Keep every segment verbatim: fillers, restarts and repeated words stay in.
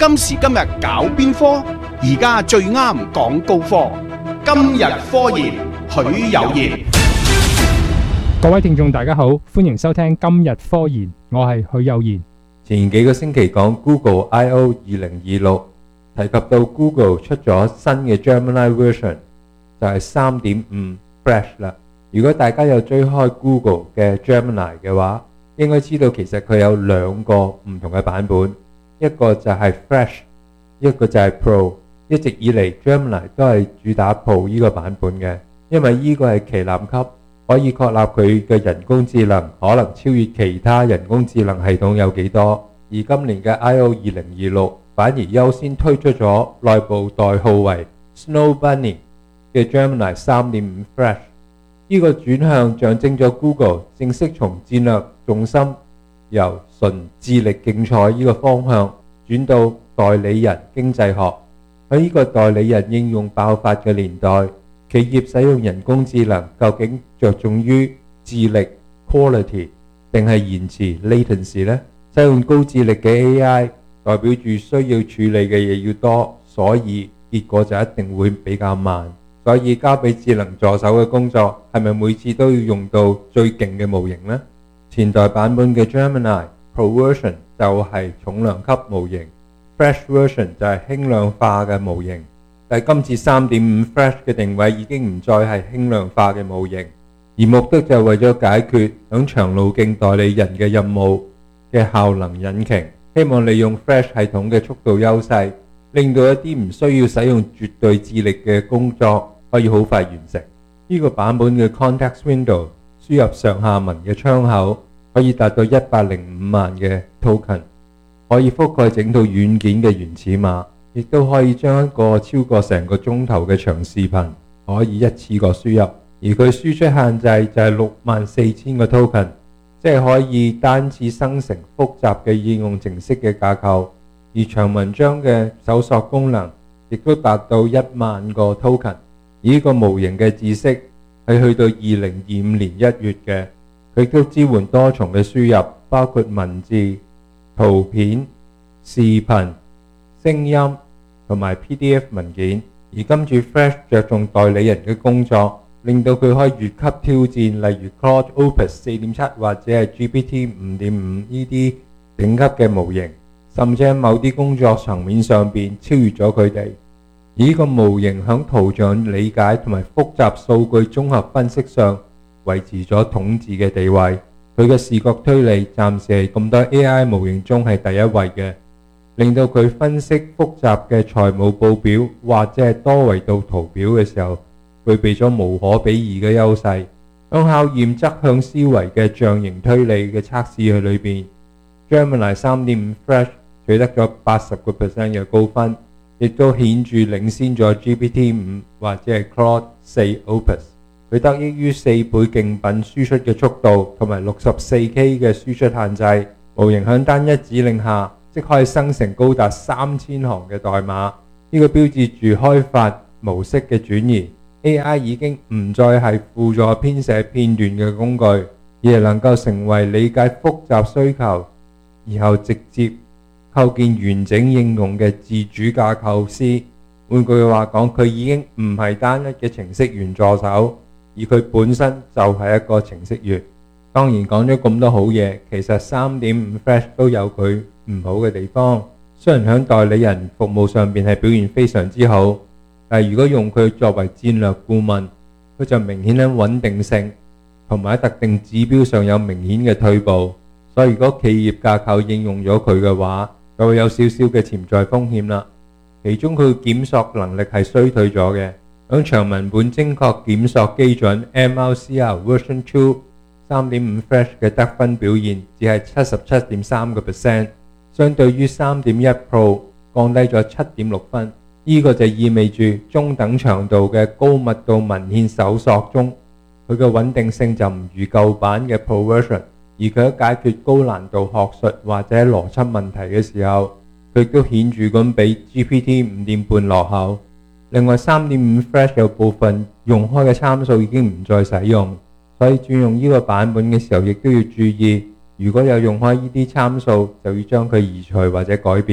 今時今日搞邊科？而家最啱講高科。今日科研，許有賢。 各位聽眾大家好，歡迎收聽今日科研，我係許有賢。 前幾個星期講 Google I O 二零二六，提及到 Google 出咗新嘅 Gemini version，就係 三點五 Fresh 啦。如果大家有追開 Google 嘅 Gemini 嘅話，應該知道其實佢有兩個唔同嘅版本，一個就係 Fresh， 一個就係 Pro。一直以嚟 Gemini 都係主打 Pro 呢個版本嘅，因為呢個係旗艦級，可以確立佢嘅人工智能可能超越其他人工智能系統有幾多。而今年嘅 I O 二零二六反而優先推出咗內部代號為 Snow Bunny 嘅 Gemini 三點五 Fresh。呢個轉向象徵咗 Google 正式從戰略重心由純智力競賽呢個方向轉到代理人經濟學。喺呢個代理人應用爆發嘅年代，企業使用人工智能究竟着重於智力 quality 定係延遲 latency 呢？使用高智力嘅 A I 代表住需要處理嘅嘢要多，所以結果就一定會比較慢。所以交俾智能助手嘅工作係咪每次都要用到最勁嘅模型呢？前代版本嘅 Gemini Pro Version 就係重量級模型，Fresh Version 就係輕量化嘅模型。但係今次 三點五 Fresh 嘅定位已經唔再係輕量化嘅模型，而目的就係為咗解決響長路徑代理人嘅任務嘅效能引擎，希望利用 Fresh 系統嘅速度優勢，令到一啲唔需要使用絕對智力嘅工作可以好快完成。呢個版本嘅 Context Window 輸入上下文嘅窗口可以達到一百零五萬嘅 token， 可以覆蓋整套軟件嘅原始碼，亦都可以將一個超過成個鐘頭嘅長視頻可以一次過輸入，而佢輸出限制就係六萬四千個 token， 即係可以單次生成複雜嘅應用程式嘅架構。而長文章嘅搜索功能亦都達到一萬個 token。而呢個模型嘅知識係去到二零二五年一月嘅，佢都支援多重嘅輸入，包括文字、圖片、視頻、聲音同埋 P D F 文件。而今次 Fresh 着重代理人嘅工作，令到佢可以越級挑戰，例如 Claude Opus 四點七 或者係 G P T 五點五 呢啲頂級嘅模型，甚至喺某啲工作層面上邊超越咗佢哋。而呢個模型喺圖像理解同埋複雜數據綜合分析上維持咗統治嘅地位。佢嘅視覺推理暫時係咁多 A I 模型中係第一位嘅，令到佢分析複雜嘅財務報表或者係多維度圖表嘅時候，具備咗無可比擬嘅優勢。喺考驗側向思維嘅象形推理嘅測試嘅裏邊，Gemini 三點五 Fresh 取得咗八十個 percent 嘅高分，亦都顯著領先咗 G P T 五 或者係 Claude 四 Opus。佢得益於四倍競品輸出嘅速度同埋六十四 K 嘅輸出限制，模型響單一指令下即可以生成高達三千行嘅代碼。呢個標誌住開發模式嘅轉移。A I 已經唔再係輔助編寫片段嘅工具，而係能夠成為理解複雜需求，然後直接構建完整應用嘅自主架構師。換句話講，佢已經唔係單一嘅程式員助手，而佢本身就係一個程式員。當然講咗咁多好嘢，其實 三點五 Fresh 都有佢唔好嘅地方。雖然喺代理人服務上邊係表現非常之好，但係如果用佢作為戰略顧問，佢就明顯喺穩定性同埋喺特定指標上有明顯嘅退步。所以如果企業架構應用咗佢嘅話，就會有少少嘅潛在風險啦。其中佢檢索能力係衰退咗嘅。響長文本精確檢索基準 M R C R Version 二 三點五 Fresh 嘅得分表現只係七十七點三個 percent， 相對於 三點一 Pro 降低咗七點六分。呢個就意味住中等長度嘅高密度文獻搜索中，佢嘅穩定性就唔如舊版嘅 Pro Version。而佢喺解決高難度學術或者邏輯問題嘅時候，佢都顯著咁比 G P T 五點五 落後。另外 三點五 Fresh 有部分用開嘅參數已經唔再使用，所以轉用呢個版本嘅時候亦都要注意，如果有用開呢啲參數，就要將佢移除或者改變。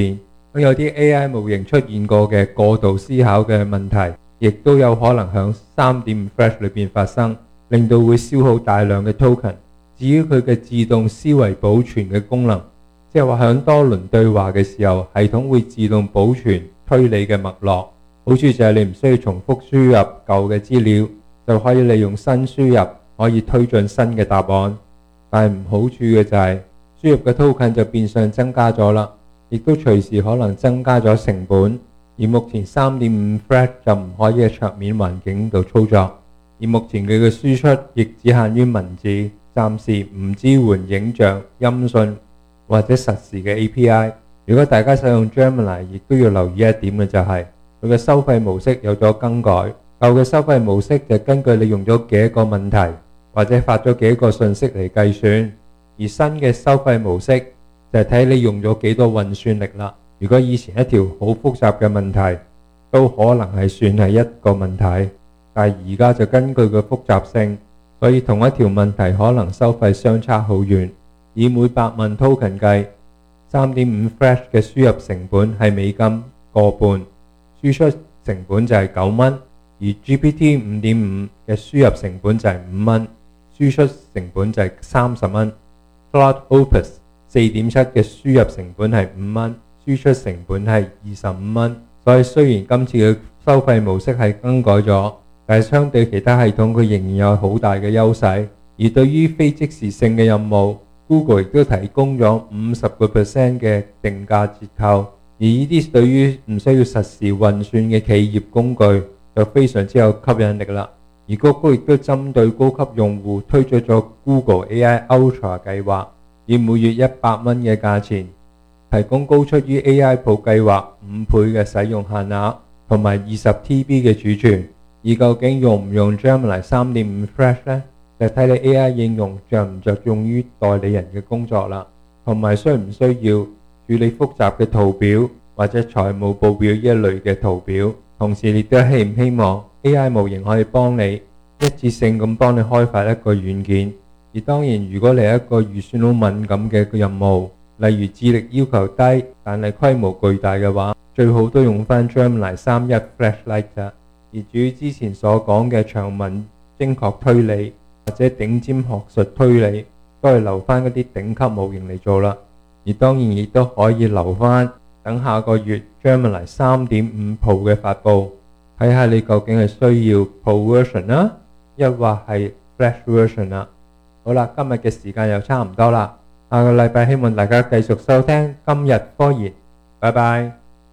咁有啲 A I 模型出現過嘅過度思考嘅問題，亦都有可能響 三點五 Flash 裏邊發生，令到會消耗大量嘅 token。至於佢嘅自動思維保存嘅功能，即係話響多輪對話嘅時候，系統會自動保存推理嘅脈絡。好處就係你唔需要重複輸入舊嘅資料，就可以利用新輸入可以推進新嘅答案。但係唔好處嘅就係、是、輸入嘅 token 就變相增加咗啦，亦都隨時可能增加咗成本。而目前 三點五 Flash 就唔可以喺桌面環境度操作，而目前佢嘅輸出亦只限於文字，暫時唔支援影像、音訊或者實時嘅 A P I。如果大家使用 Gemini， 亦都要留意一點嘅就係佢嘅收費模式有咗更改。舊嘅收費模式就根據你用咗幾多個問題或者發咗幾個信息嚟計算，而新嘅收費模式就係睇你用咗幾多運算力啦。如果以前一條好複雜嘅問題都可能係算係一個問題，但係而家就根據個複雜性，所以同一條問題可能收費相差好遠。以每百萬 token 計， 三點五 Flash 嘅輸入成本係美金個半，輸出成本就係九蚊，而 G P T 五點五 嘅輸入成本就係五蚊，輸出成本就係三十蚊。Claude Opus 四點七 嘅輸入成本係五蚊，輸出成本係二十五蚊。所以雖然今次嘅收費模式係更改咗，但係相對其他系統佢仍然有好大嘅優勢。而對於非即時性嘅任務， Google 亦都提供咗五十個 percent 嘅定價折扣。而呢啲對於唔需要實時運算嘅企業工具就非常之有吸引力啦。而谷歌亦都針對高級用戶推出咗 Google A I Ultra 計劃，以每月一百蚊嘅價錢提供高出於 A I Pro 計劃五倍嘅使用限額同埋二十 T B 嘅儲存。而究竟用唔用 Gemini 三點五 Flash 呢？就睇你 A I 應用着唔着重於代理人嘅工作啦，同埋需唔需要處理複雜嘅圖表或者財務報表一類嘅圖表。同時亦都希唔希望 A I 模型可以幫你一次性咁幫你開發一個軟件。而當然如果你係一個預算好敏感嘅任務，例如智力要求低但係規模巨大嘅話，最好都用翻 Gemini 三點一 Flash Lite。而至於之前所講嘅長文精確推理或者頂尖學術推理，都係留翻嗰啲頂級模型嚟做啦。而當然亦都可以留翻等下個月 Gemini 三點五 Pro 嘅發布，睇下你究竟係需要 Pro version 啦，抑或係 Flash version 啦。好啦，今日嘅時間又差唔多啦，下個禮拜希望大家繼續收聽今日科研，拜拜。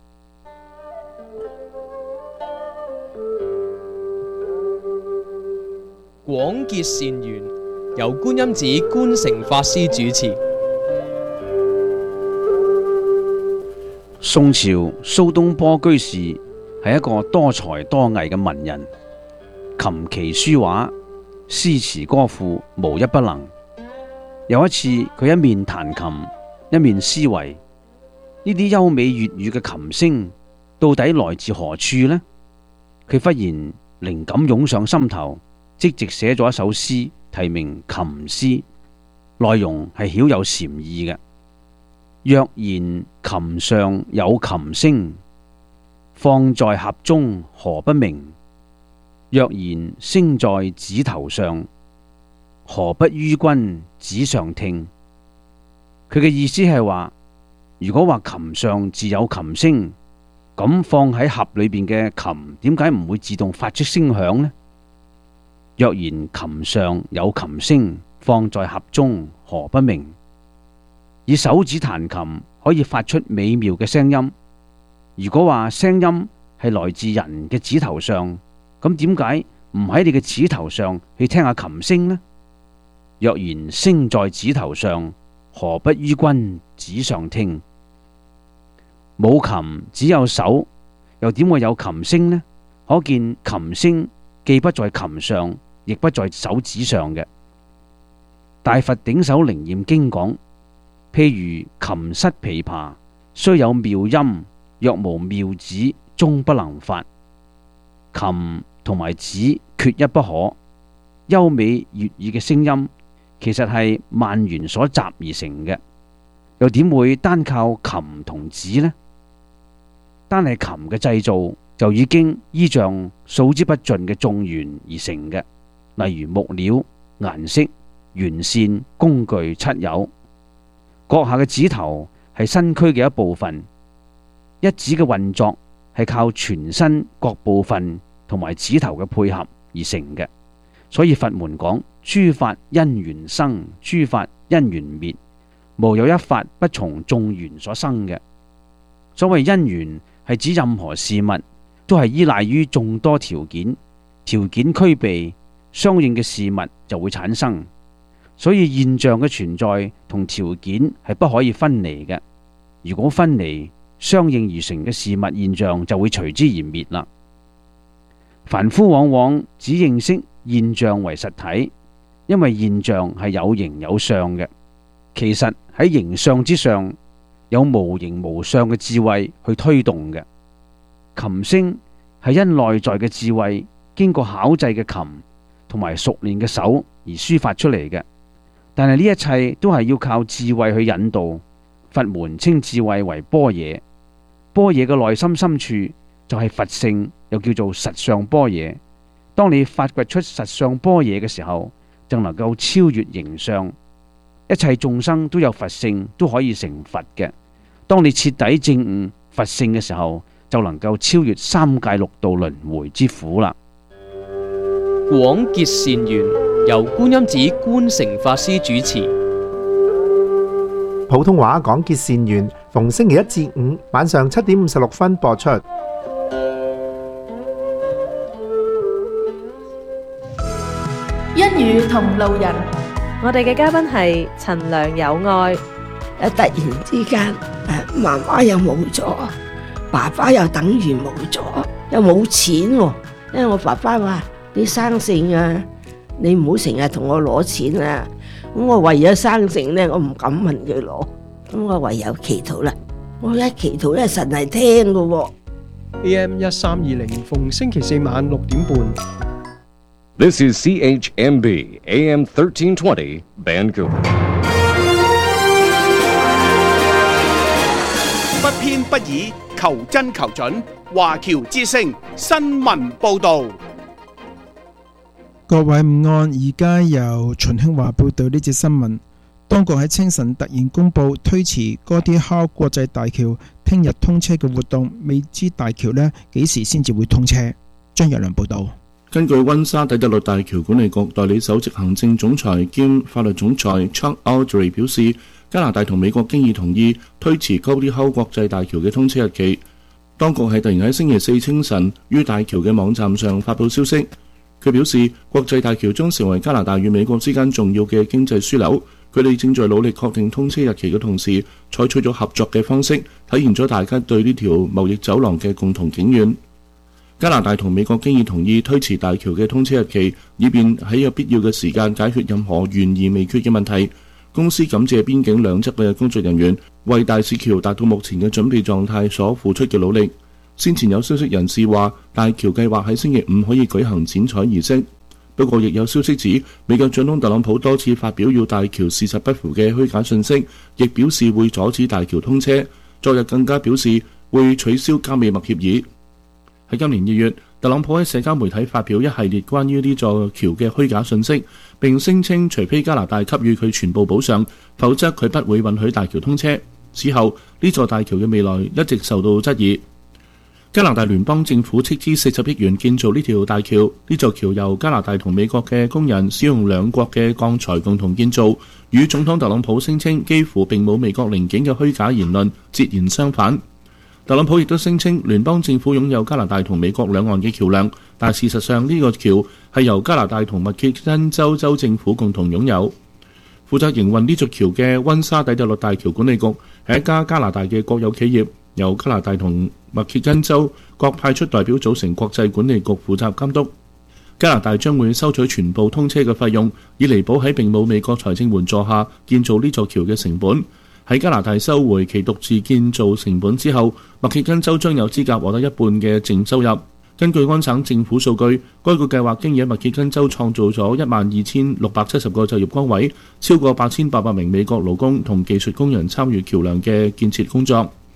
廣結善緣，由觀音寺觀誠法師主持。 宋朝蘇東坡居士係一個多才多藝嘅文人，琴棋書畫、詩詞歌賦無一不能。有一次，佢一面彈琴，一面思維，呢啲優美粵語嘅琴聲到底來自何處呢？佢忽然靈感湧上心頭，即席寫咗一首詩，題名《琴詩》，內容係曉有禪意嘅。若言琴上有琴聲，放在盒中何不明？若言聲在指頭上，何不於君指上聽？佢嘅意思係話，如果話琴上自有琴聲，咁放喺盒裏邊嘅琴點解唔會自動發出聲響呢？若言琴上有琴聲，放在盒中何不明？以手指彈琴可以發出美妙嘅聲音，如果話聲音係來自人嘅指頭上，咁點解唔喺你嘅指頭上去聽下琴聲呢？若然聲在指頭上，何不於君指上聽？冇琴只有手，又點會有琴聲呢？可見琴聲既不在琴上，亦不在手指上嘅。大佛頂首靈驗經講，譬如琴瑟琵琶，雖有妙音，若無妙指，終不能發。琴同埋指缺一不可。優美悅耳嘅聲音，其實係萬緣所集而成嘅，又點會單靠琴同指呢？ 單係琴嘅製造就已經依仗數之不盡嘅眾緣而成嘅，例如木料、顏色、弦線、工具、漆油。閣下嘅指頭係身軀嘅一部分，一指嘅運作係靠全身各部分同埋指頭嘅配合而成嘅。所以佛門講諸法因緣生，諸法因緣滅，無有一法不從眾緣所生嘅。所謂因緣係指任何事物都係依賴於眾多條件，條件俱備，相應嘅事物就會產生。所以現象嘅存在同條件係不可以分離嘅。如果分離，相應而成嘅事物現象就會隨之而滅啦。凡夫往往只認識現象為實體，因為現象係有形有相嘅。其實喺形相之上，有無形無相嘅智慧去推動嘅。琴聲係因內在嘅智慧，經過巧製嘅琴同埋熟練嘅手而抒發出嚟嘅。但係呢一切都係要靠智慧去引導。佛門稱智慧為般若，般若嘅內心深處就係佛性，又叫做實相般若。當你發掘出實相般若嘅時候，就能夠超越形相。一切眾生都有佛性，都可以成佛嘅。當你徹底證悟佛性嘅時候，就能夠超越三界六道輪迴之苦啦。 廣結善緣，由觀音寺觀誠法師主持。 普通話廣結善緣，逢星期一至五晚上七點五十六分播出。 一語同路人， 我哋嘅嘉賓係陳良有愛。 誒，突然之間，誒，媽媽又冇咗，爸爸又等於冇咗，又冇錢喎。因為我爸爸話：你生性啊，你唔好成日同我攞錢啊。咁我為咗生性咧，我唔敢問佢攞，咁我唯有祈禱啦。我一祈禱咧，神係聽噶喎。 A M 一三二零，逢星期四晚六點半。 This is C H M B A M thirteen twenty Vancouver。 不偏不倚，求真求準，華僑之聲新聞報導。 各位午安，而家由秦興華報道呢節新聞。當局喺清晨突然公布推遲哥迪敲國際大橋聽日通車嘅活動，未知大橋呢幾時先至會通車。張若良報道。 根據溫莎底特律大橋管理局代理首席行政總裁兼法律總裁 Chuck Aldry 表示，加拿大同美國經已同意推遲哥迪敲國際大橋嘅通車日期。當局係突然喺星期四清晨於大橋嘅網站上發布消息。佢表示，國際大橋將成為加拿大與美國之間重要嘅經濟樞紐。佢哋正在努力確定通車日期嘅同時，採取咗合作嘅方式，體現咗大家對呢條貿易走廊嘅共同景願。加拿大同美國經已同意推遲大橋嘅通車日期，以便喺有必要嘅時間解決任何懸而未決嘅問題。公司感謝邊境兩側嘅工作人員為大使橋達到目前嘅準備狀態所付出嘅努力。先前有消息人士話，大橋計劃喺星期五可以舉行剪彩儀式。不過亦有消息指，美國總統特朗普多次發表與大橋事實不符嘅虛假信息，亦表示會阻止大橋通車。昨日更加表示會取消加美墨協議。喺今年二月，特朗普喺社交媒體發表一系列關於呢座橋嘅虛假信息，並聲稱除非加拿大給予佢全部補償，否則佢不會允許大橋通車。此後，呢座大橋嘅未來一直受到質疑。加拿大聯邦政府斥資四十億元建造呢條大橋，呢座橋由加拿大同美國嘅工人使用兩國嘅鋼材共同建造，與總統特朗普聲稱幾乎並冇美國零件嘅虛假言論截然相反。特朗普亦都聲稱聯邦政府擁有加拿大同美國兩岸嘅橋梁，但事實上呢個橋係由加拿大同密歇根州州政府共同擁有。負責營運呢座橋嘅溫莎底特律大橋管理局係一家加拿大嘅國有企業，由加拿大同密歇根州各派出代表組成國際管理局負責監督。加拿大將會收取全部通車嘅費用，以彌補喺並冇美國財政援助下建造呢座橋嘅成本。喺加拿大收回其獨自建造成本之後，密歇根州將有資格獲得一半嘅淨收入。根據安省政府數據，該個計劃經已喺密歇根州創造咗一萬二千六百七十個就業崗位，超過八千八百名美國勞工同技術工人參與橋梁嘅建設工作。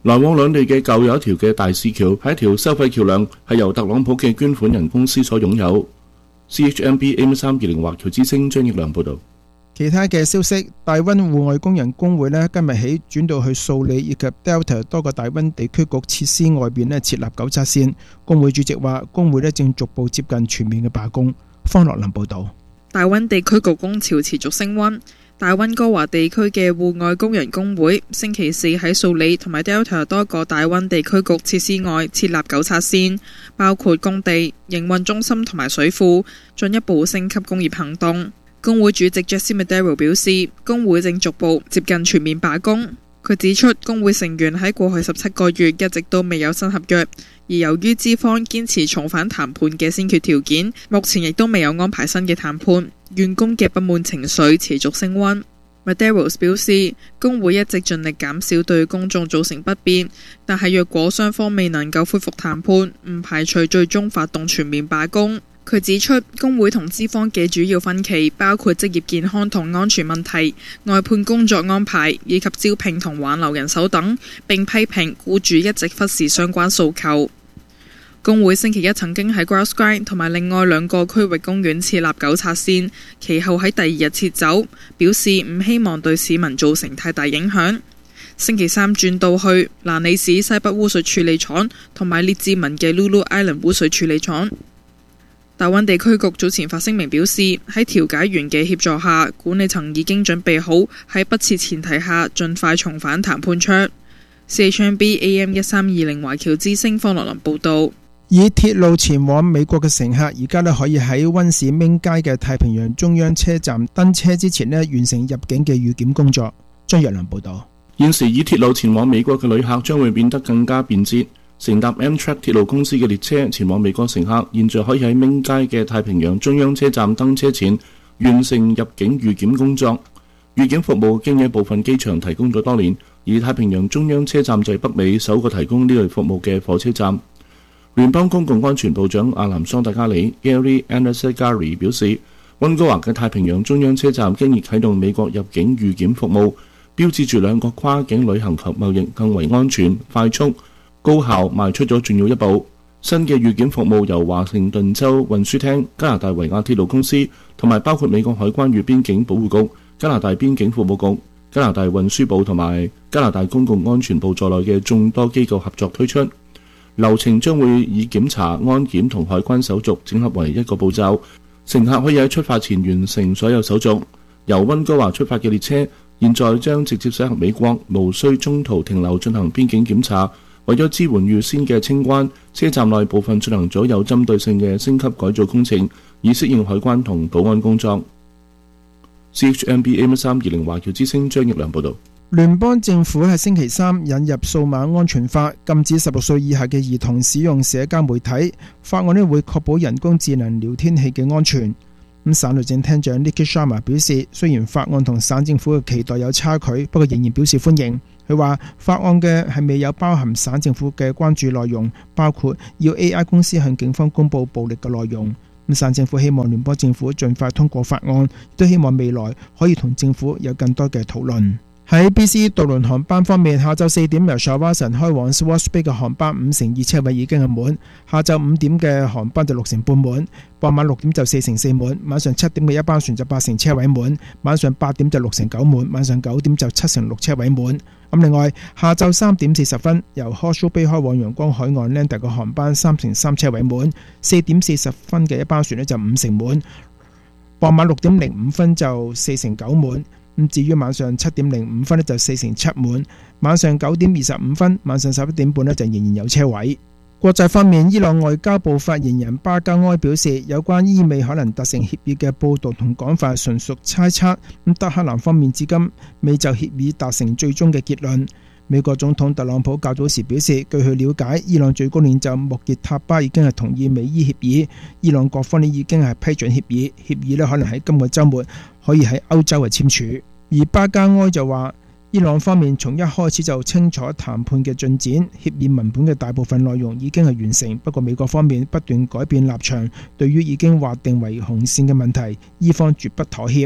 來往兩地嘅舊有一條嘅大使橋係一條收費橋梁，係由特朗普嘅捐款人公司所擁有。C H M B A M 三二零華僑之聲張益良報導。 其他嘅消息，大溫戶外工人工會呢今日起轉到去素里以及 Delta 多個大溫地區局設施外邊呢設立糾察線。工會主席話，工會呢正逐步接近全面嘅罷工。方樂林報導。 大溫地區局工潮持續升溫。大溫哥華地區嘅戶外工人工會星期四喺素里同埋 Delta 多個大溫地區局設施外設立糾察線，包括工地、營運中心同埋水庫，進一步升級工業行動。工會主席 Jesse Madero 表示，工會正逐步接近全面罷工。佢指出，工會成員喺過去十七個月一直都未有新合約，而由於資方堅持重返談判嘅先決條件，目前亦都未有安排新嘅談判。員工嘅不滿情緒持續升溫。Madero 表示，工會一直盡力減少對公眾造成不便，但係若果雙方未能夠恢復談判，唔排除最終發動全面罷工。佢指出，工會同資方嘅主要分歧包括職業健康同安全問題、外判工作安排以及招聘同挽留人手等，並批評僱主一直忽視相關訴求。工會星期一曾經喺 Grouse Grind 同埋另外兩個區域公園設立糾察線，其後喺第二日撤走，表示唔希望對市民造成太大影響。星期三轉到去蘭里市西北污水處理廠同埋列治文嘅 Lulu Island 污水處理廠。大溫地區局早前發聲明表示，喺調解員嘅協助下，管理層已經準備好喺不設前提下盡快重返談判桌。C H M B A M 一三二零華僑之聲方樂林報導。 以鐵路前往美國嘅乘客，而家呢可以喺溫市明街嘅太平洋中央車站登車之前呢完成入境嘅預檢工作。張若良報導。 現時以鐵路前往美國嘅旅客將會變得更加便捷。乘搭 Amtrak 鐵路公司嘅列車前往美國乘客，現在可以喺明街嘅太平洋中央車站登車前完成入境預檢工作。預檢服務經一部分機場提供咗多年，而太平洋中央車站就係北美首個提供呢類服務嘅火車站。聯邦公共安全部長阿南桑特加里 Gary Anasagari 表示，溫哥華嘅太平洋中央車站經已啟動美國入境預檢服務，標誌住兩國跨境旅行及貿易更為安全、快速、高效邁出咗重要一步。新嘅預檢服務由華盛頓州運輸廳、加拿大維亞鐵路公司同埋包括美國海關與邊境保護局、加拿大邊境服務局、加拿大運輸部同埋加拿大公共安全部在內嘅眾多機構合作推出。流程將會以檢查、安檢同海關手續整合為一個步驟，乘客可以喺出發前完成所有手續。由溫哥華出發嘅列車現在將直接駛向美國，無需中途停留進行邊境檢查。為咗支援預先嘅清關，車站內部分進行咗有針對性嘅升級改造工程，以適應海關同保安工作。C H M B A M 三二零華僑之聲張益良報導。 聯邦政府喺星期三引入數碼安全法，禁止十六歲以下嘅兒童使用社交媒體。法案呢會確保人工智能聊天器嘅安全。咁省律政廳長 Nikki Sharma 表示，雖然法案同省政府嘅期待有差距，不過仍然表示歡迎。佢話法案嘅係未有包含省政府嘅關注內容，包括要 A I 公司向警方公佈暴力嘅內容。咁省政府希望聯邦政府盡快通過法案，亦都希望未來可以同政府有更多嘅討論。喺 B C 渡輪航班方面，下晝四點由 Shawinigan 開往 Swartz Bay 嘅航班五成二車位已經係滿，下晝五點嘅航班就六成半滿，傍晚六點就四成四滿，晚上七點嘅一班船就八成車位滿，晚上八點就六成九滿，晚上九點就七成六車位滿。咁另外，下晝三點四十分由 Horseshoe Bay 開往陽光海岸 Lander 嘅航班三成三車位滿，四點四十分嘅一班船呢就五成滿，傍晚六點零五分就四成九滿。咁至於晚上七點零五分呢就四成七滿，晚上九點二十五分、晚上十一點半呢就仍然有車位。國際方面，伊朗外交部發言人巴加埃表示，有關伊美可能達成協議嘅報導同講法純屬猜測。咁德黑蘭方面至今未就協議達成最終嘅結論。美國總統特朗普較早時表示，據佢了解，伊朗最高領袖穆傑塔巴已經係同意美伊協議，伊朗各方呢已經係批准協議，協議呢可能喺今個週末可以喺歐洲係簽署。而巴加埃就話，伊朗方面從一開始就清楚談判嘅進展，協議文本嘅大部分內容已經係完成，不過美國方面不斷改變立場，對於已經劃定為紅線嘅問題，伊方絕不妥協。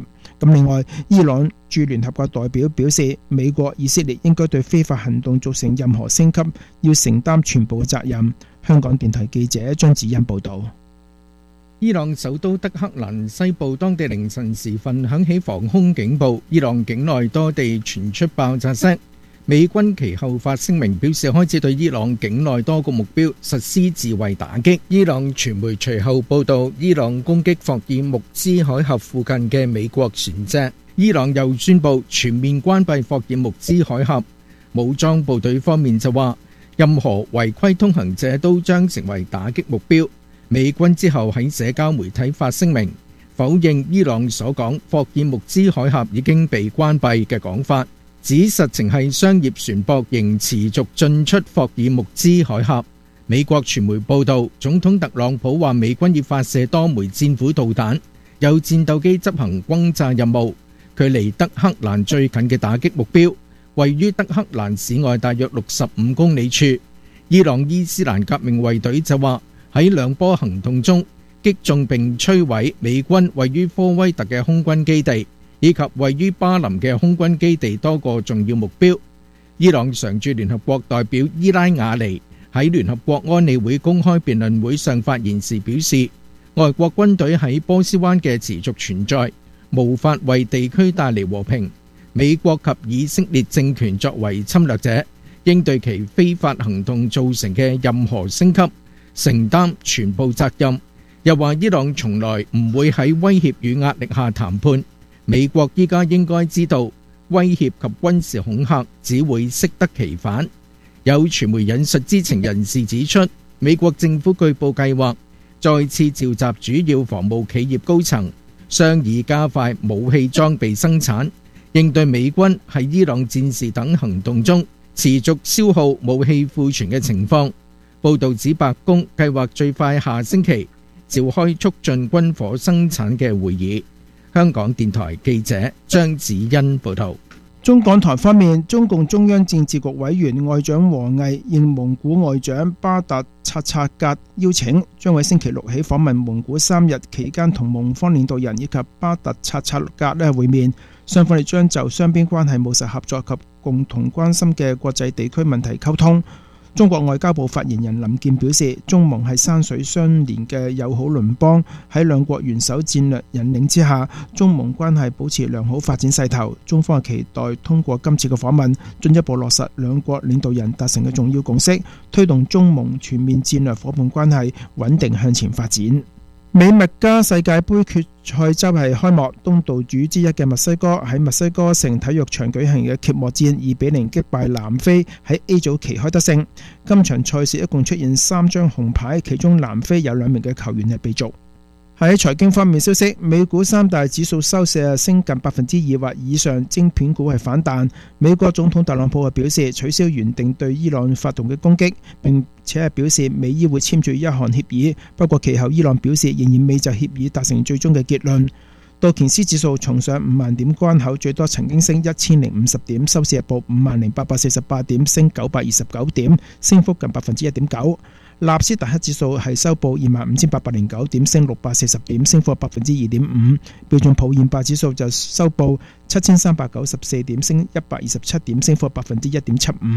咁另外，伊朗駐聯合國代表表示，美國、以色列應該對非法行動造成任何升級，要承擔全部嘅責任。香港電台記者張子欣報導。 伊朗首都德黑蘭西部當地凌晨時分響起防空警報，伊朗境內多地傳出爆炸聲。美軍其後發聲明表示，開始對伊朗境內多個目標實施自衛打擊。伊朗傳媒隨後報道，伊朗攻擊霍爾木茲海峽附近嘅美國船隻。伊朗又宣布全面關閉霍爾木茲海峽。武裝部隊方面就話，任何違規通行者都將成為打擊目標。美軍之後喺社交媒體發聲明，否認伊朗所講霍爾木茲海峽已經被關閉嘅講法，指實情係商業船舶仍持續進出霍爾木茲海峽。美國傳媒報道，總統特朗普話美軍已發射多枚戰斧導彈，有戰鬥機執行轟炸任務。距離德黑蘭最近嘅打擊目標位於德黑蘭市外大約六十五公里處。伊朗伊斯蘭革命衛隊就話喺兩波行動中擊中並摧毀美軍位於科威特嘅空軍基地，以及位於巴林嘅空軍基地多個重要目標。伊朗常駐聯合國代表伊拉瓦尼喺聯合國安理會公開辯論會上發言時表示，外國軍隊喺波斯灣嘅持續存在無法為地區帶嚟和平。美國及以色列政權作為侵略者，應對其非法行動造成嘅任何升級承擔全部責任。又話伊朗從來唔會喺威脅與壓力下談判。美國依家應該知道，威脅及軍事恐嚇只會適得其反。有傳媒引述知情人士指出，美國政府據報計劃再次召集主要防務企業高層，商議加快武器裝備生產，應對美軍喺伊朗戰事等行動中持續消耗武器庫存嘅情況。報導指白宮計劃最快下星期召開促進軍火生產嘅會議。香港電台記者張子欣報道。 中港台方面，中共中央政治局委員外長王毅應蒙古外長巴達察察格邀請，將喺星期六起訪問蒙古三日，期間同蒙方領導人以及巴達察察格咧會面，雙方亦將就雙邊關係務實合作及共同關心嘅國際地區問題溝通。中國外交部發言人林健表示，中蒙係山水相連嘅友好鄰邦，喺兩國元首戰略引領之下，中蒙關係保持良好發展勢頭。中方期待通過今次嘅訪問，進一步落實兩國領導人達成嘅重要共識，推動中蒙全面戰略夥伴關係穩定向前發展。美墨加世界盃決賽周係開幕，東道主之一嘅墨西哥喺墨西哥城體育場舉行嘅揭幕戰二比零擊敗南非，喺 A 組旗開得勝。今場賽事一共出現三張紅牌，其中南非有兩名嘅球員係被逐。喺財經方面消息，美股三大指數收市升近百分之二或以上，晶片股係反彈。美國總統特朗普係表示取消原定對伊朗發動嘅攻擊，並且係表示美伊會簽署一項協議。不過其後伊朗表示仍然未就協議達成最終嘅結論。道瓊斯指數重上五萬點關口，最多曾經升一千零五十點，收市日報五萬零八百四十八點，升九百二十九點，升幅近百分之一點九。納斯達克指數係收報二萬五千八百零九點，升六百四十點，升幅百分之二點五。標準普爾五百指數就收報七千三百九十四點，升一百二十七點，升幅百分之一點七五。